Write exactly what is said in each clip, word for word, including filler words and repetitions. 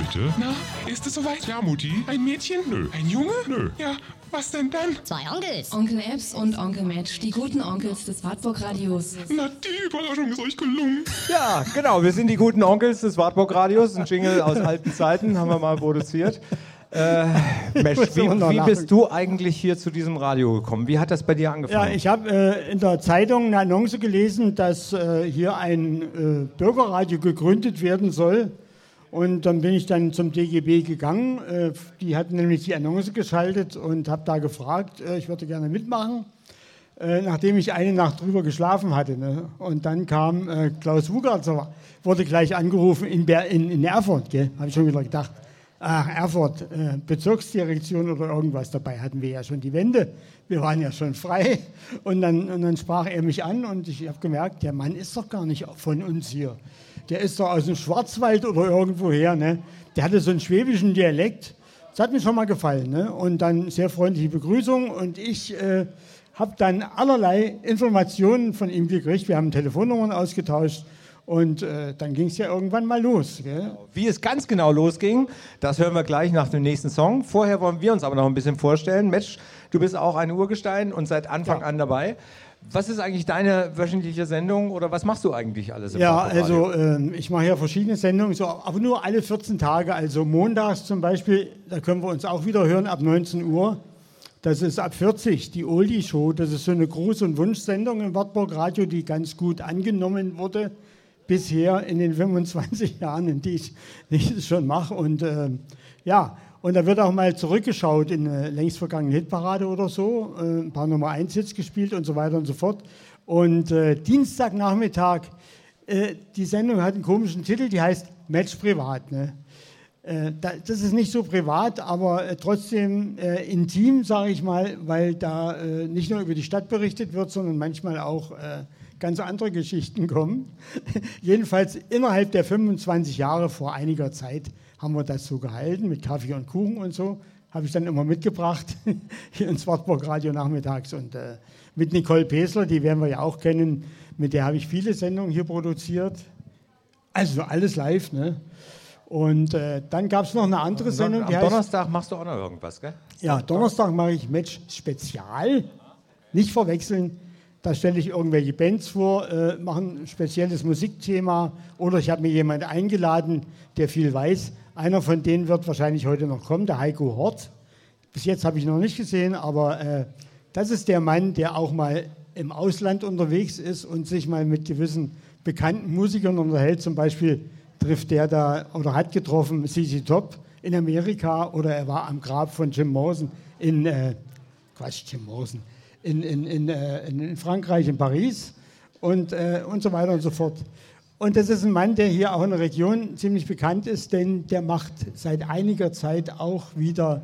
Brigitte? Na, ist es soweit? Ja, Mutti? Ein Mädchen? Nö. Ein Junge? Nö. Ja, was denn dann? Zwei Onkels. Onkel Epps und Onkel Match, die guten Onkels des Wartburg-Radios. Na, die Überraschung ist euch gelungen. Ja, genau, wir sind die guten Onkels des Wartburg-Radios. Ein Jingle aus alten Zeiten haben wir mal produziert. Äh, Mensch, wie, wie bist du eigentlich hier zu diesem Radio gekommen? Wie hat das bei dir angefangen? Ja, ich habe äh, in der Zeitung eine Annonce gelesen, dass äh, hier ein äh, Bürgerradio gegründet werden soll. Und dann bin ich dann zum D G B gegangen. Äh, die hatten nämlich die Annonce geschaltet und habe da gefragt, äh, ich würde gerne mitmachen, äh, nachdem ich eine Nacht drüber geschlafen hatte. Ne? Und dann kam äh, Klaus Wugartzer, wurde gleich angerufen in, Ber in, in Erfurt. Habe ich schon wieder gedacht. Ach, Erfurt, äh, Bezirksdirektion oder irgendwas, dabei hatten wir ja schon die Wende, wir waren ja schon frei. Und dann, und dann sprach er mich an und ich habe gemerkt, der Mann ist doch gar nicht von uns hier. Der ist doch aus dem Schwarzwald oder irgendwoher, ne? Der hatte so einen schwäbischen Dialekt, das hat mir schon mal gefallen. Ne? Und dann sehr freundliche Begrüßung und ich äh, habe dann allerlei Informationen von ihm gekriegt, wir haben Telefonnummern ausgetauscht. Und äh, dann ging es ja irgendwann mal los. Gell? Wie es ganz genau losging, das hören wir gleich nach dem nächsten Song. Vorher wollen wir uns aber noch ein bisschen vorstellen. Mensch, du bist auch ein Urgestein und seit Anfang ja. an dabei. Was ist eigentlich deine wöchentliche Sendung oder was machst du eigentlich alles im Ja, Radio? also äh, ich mache ja verschiedene Sendungen, so, aber nur alle vierzehn Tage. Also montags zum Beispiel, da können wir uns auch wieder hören ab neunzehn Uhr. Das ist ab vierzig, die Oldie-Show. Das ist so eine Gruß- und Wunschsendung im Wartburg Radio, die ganz gut angenommen wurde. Bisher in den fünfundzwanzig Jahren, in die ich, die ich das schon mache. Und äh, ja, und da wird auch mal zurückgeschaut in eine längst vergangene Hitparade oder so, äh, ein paar Nummer eins Hits gespielt und so weiter und so fort. Und äh, Dienstagnachmittag, äh, die Sendung hat einen komischen Titel, die heißt Match Privat. Ne? Äh, da, das ist nicht so privat, aber äh, trotzdem äh, intim, sage ich mal, weil da äh, nicht nur über die Stadt berichtet wird, sondern manchmal auch äh, ganz andere Geschichten kommen. Jedenfalls innerhalb der fünfundzwanzig Jahre vor einiger Zeit haben wir das so gehalten, mit Kaffee und Kuchen und so. Habe ich dann immer mitgebracht, hier ins Wartburg Radio nachmittags. Und äh, mit Nicole Pesler, die werden wir ja auch kennen, mit der habe ich viele Sendungen hier produziert. Also alles live, ne? Und äh, dann gab es noch eine andere Sendung. Am die Donnerstag heißt, machst du auch noch irgendwas, gell? Ja, Donnerstag mache ich Match Spezial. Nicht verwechseln. Da stelle ich irgendwelche Bands vor, äh, mache ein spezielles Musikthema oder ich habe mir jemanden eingeladen, der viel weiß. Einer von denen wird wahrscheinlich heute noch kommen, der Heiko Hort. Bis jetzt habe ich ihn noch nicht gesehen, aber äh, das ist der Mann, der auch mal im Ausland unterwegs ist und sich mal mit gewissen bekannten Musikern unterhält. Zum Beispiel trifft der da oder hat getroffen Z Z Top in Amerika oder er war am Grab von Jim Morrison in, äh, Quatsch, Jim Morrison. In, in, in, äh, in Frankreich, in Paris und, äh, und so weiter und so fort. Und das ist ein Mann, der hier auch in der Region ziemlich bekannt ist, denn der macht seit einiger Zeit auch wieder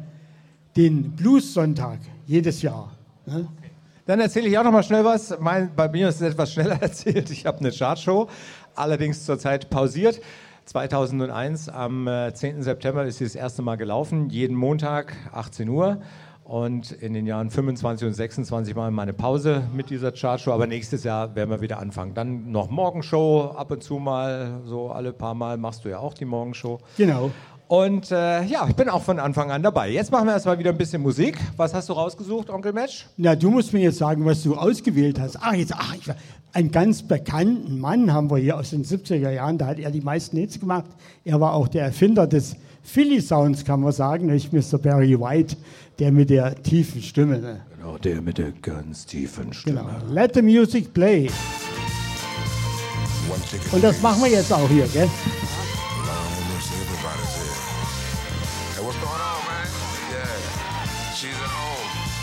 den Blues-Sonntag, jedes Jahr. Ne? Dann erzähle ich auch noch mal schnell was. Mein, bei mir ist es etwas schneller erzählt. Ich habe eine Chartshow, allerdings zurzeit pausiert. zweitausendeins, am äh, zehnten September ist sie das erste Mal gelaufen, jeden Montag, achtzehn Uhr. Und in den Jahren fünfundzwanzig und sechsundzwanzig mal meine Pause mit dieser Chartshow. Aber nächstes Jahr werden wir wieder anfangen. Dann noch Morgenshow, ab und zu mal, so alle paar Mal machst du ja auch die Morgenshow. Genau. Und äh, ja, ich bin auch von Anfang an dabei. Jetzt machen wir erstmal wieder ein bisschen Musik. Was hast du rausgesucht, Onkel Match? Na, du musst mir jetzt sagen, was du ausgewählt hast. Ach, jetzt, ach, ich, einen ganz bekannten Mann haben wir hier aus den siebziger Jahren. Da hat er die meisten Hits gemacht. Er war auch der Erfinder des Philly Sounds, kann man sagen, nicht Mister Barry White, der mit der tiefen Stimme. Ne? Genau, der mit der ganz tiefen Stimme. Genau. Let the music play. Und das machen wir jetzt auch hier, gell? Hey, what's going on, man? Yeah, she's at home.